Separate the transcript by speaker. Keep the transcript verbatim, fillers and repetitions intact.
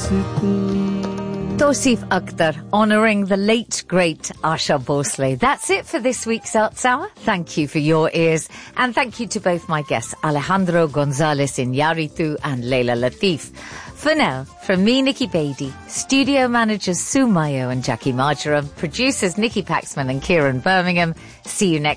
Speaker 1: Tosif Akhtar, honouring the late, great Asha Bhosle. That's it for this week's Arts Hour. Thank you for your ears. And thank you to both my guests, Alejandro Gonzalez Iñárritu and Leila Latif. For now, from me, Nikki Beattie, studio managers Sue Mayo and Jackie Marjoram, producers Nikki Paxman and Kieran Birmingham. See you next